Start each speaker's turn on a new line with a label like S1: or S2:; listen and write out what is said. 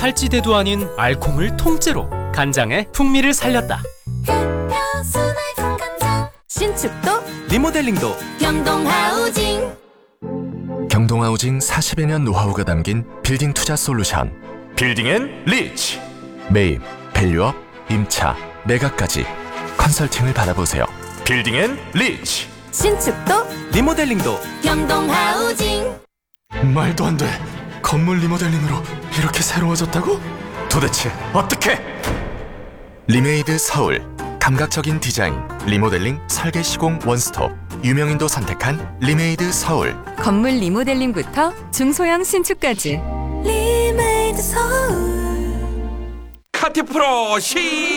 S1: 살찌대도 아닌 알콩을 통째로 간장의 풍미를 살렸다.
S2: 신축도
S1: 리모델링도
S2: 경동하우징.
S3: 경동하우징 40여 년 노하우가 담긴 빌딩 투자 솔루션. 빌딩 앤 리치. 매입, 밸류업, 임차, 매각까지 컨설팅을 받아보세요. 빌딩 앤 리치.
S2: 신축도
S1: 리모델링도
S2: 경동하우징.
S3: 말도 안 돼. 건물 리모델링으로 이렇게 새로워졌다고? 도대체 어떻게? 리메이드 서울. 감각적인 디자인, 리모델링, 설계 시공 원스톱. 유명인도 선택한 리메이드 서울.
S2: 건물 리모델링부터 중소형 신축까지. 리메이드 서울.
S4: 카티 프로 시